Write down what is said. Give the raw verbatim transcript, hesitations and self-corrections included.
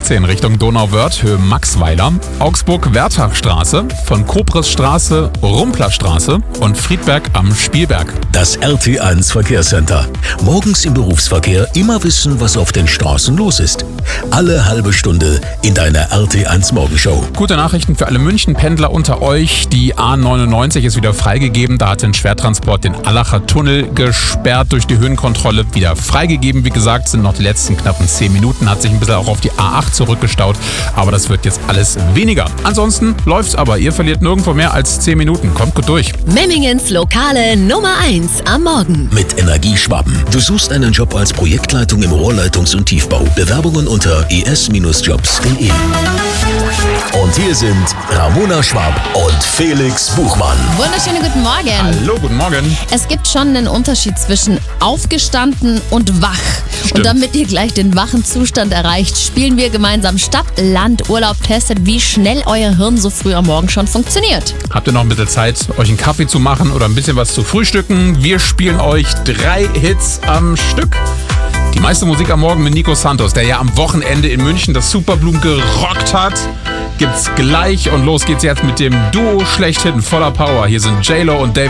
achtzehn Richtung Donauwörth, Höhe Maxweiler, Augsburg-Wertachstraße, von Koprisstraße, Rumplerstraße und Friedberg am Spielberg. Das R T eins Verkehrscenter. Morgens im Berufsverkehr immer wissen, was auf den Straßen los ist. Alle halbe Stunde in deiner R T eins Morgenshow. Gute Nachrichten für alle München-Pendler unter euch. Die A neunundneunzig ist wieder freigegeben. Da hat ein Schwertransport den Allacher Tunnel gesperrt durch die Höhenkontrolle. Wieder freigegeben, wie gesagt, sind noch die letzten knappen zehn Minuten. Hat sich ein bisschen auch auf die A acht zurückgestaut. Aber das wird jetzt alles weniger. Ansonsten läuft's aber. Ihr verliert nirgendwo mehr als zehn Minuten. Kommt gut durch. Memmingens lokale Nummer eins am Morgen. Mit Energieschwaben. Du suchst einen Job als Projektleitung im Rohrleitungs- und Tiefbau. Bewerbungen unter e s jobs punkt de. Und hier sind Ramona Schwab und Felix Buchmann. Wunderschönen guten Morgen. Hallo, guten Morgen. Es gibt schon einen Unterschied zwischen aufgestanden und wach. Stimmt. Und damit ihr gleich den wachen Zustand erreicht, spielen wir gemeinsam Stadt, Land, Urlaub, testet, wie schnell euer Hirn so früh am Morgen schon funktioniert. Habt ihr noch ein bisschen Zeit, euch einen Kaffee zu machen oder ein bisschen was zu frühstücken? Wir spielen euch drei Hits am Stück. Die meiste Musik am Morgen mit Nico Santos, der ja am Wochenende in München das Superblumen gerockt hat, gibt's gleich und los geht's jetzt mit dem Duo schlechthin voller Power. Hier sind J-Lo und David